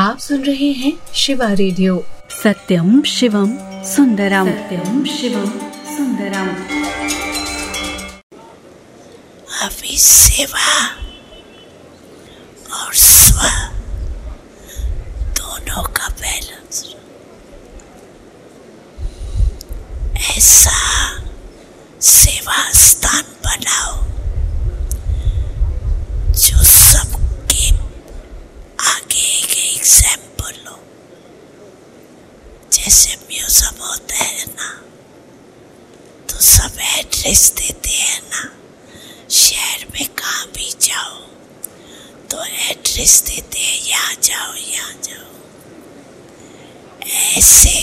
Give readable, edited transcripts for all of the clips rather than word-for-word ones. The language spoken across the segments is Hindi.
आप सुन रहे हैं शिवा रेडियो। सत्यम शिवम सुंदरम, सत्यम शिवम सुंदरम। अभी सेवा और स्व दोनों का बैलेंस ऐसा सेवा स्थान बनाओ जो सबके आगे एक एग्जाम्पल हो। जैसे म्यूजियम होता है ना, तो सब एड्रेस देते हैं ना, शहर में कहाँ भी जाओ तो एड्रेस देते हैं, यहाँ जाओ यहाँ जाओ। ऐसे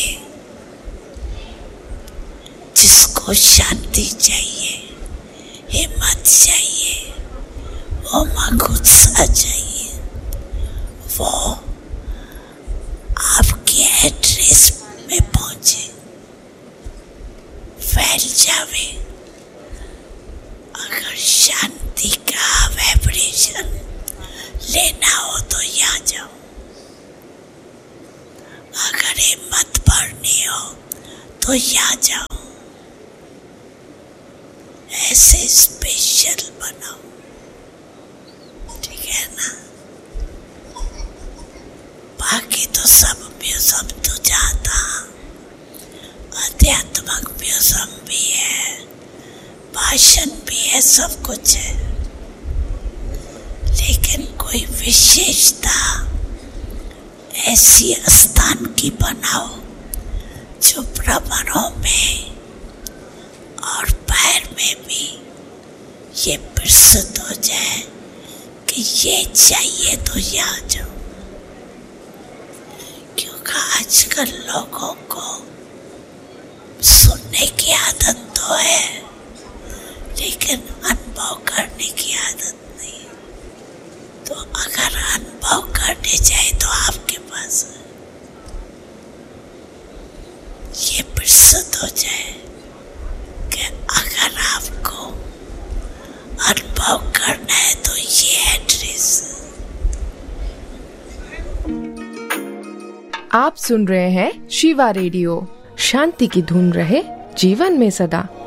जिसको शांति चाहिए, हिम्मत चाहिए, वो उत्साह चाहिए, वो आपके एड्रेस में पहुंचे, फैल जावे। अगर शांति का वाइब्रेशन लेना हो तो यहाँ जाओ। अगर हिम्मत भरनी हो तो यहाँ जाओ। ऐसे स्पेशल बनाओ, ठीक है ना। बाकी तो सब म्यूजियम तो जाता, अध्यात्मक म्यूजियम भी है, भाषण भी है, सब कुछ है। लेकिन कोई विशेषता ऐसी स्थान की बनाओ जो भ्रमणों में और बाहर में भी ये प्रसिद्ध हो जाए कि ये चाहिए तो यहाँ जाओ। क्योंकि आजकल लोगों को सुनने की आदत तो है, लेकिन अनुभव करने की आदत नहीं। तो अगर अनुभव करने जाए तो आपके पास ये प्रसिद्ध हो जाए कि अगर आपको अनुभव करना है तो ये एड्रेस। आप सुन रहे हैं शिवा रेडियो। शांति की धुन रहे जीवन में सदा।